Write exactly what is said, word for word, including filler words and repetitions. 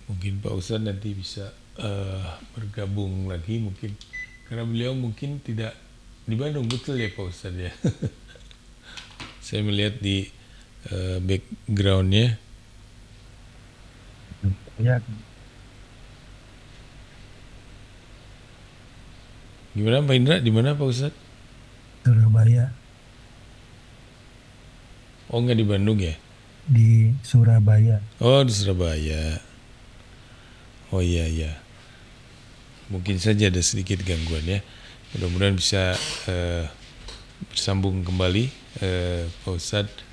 Mungkin Pak Ustadz nanti bisa uh, bergabung lagi mungkin. Karena beliau mungkin tidak di Bandung, betul ya Pak Ustadz ya? Saya melihat di uh, backgroundnya. Ya, Gimana Pak Indra? Di mana Pak Ustadz? Surabaya, Oh nggak di Bandung ya? di Surabaya. Oh di Surabaya. Oh iya iya. Mungkin saja ada sedikit gangguan ya. Mudah-mudahan bisa uh, bersambung kembali uh, Pak Ustadz.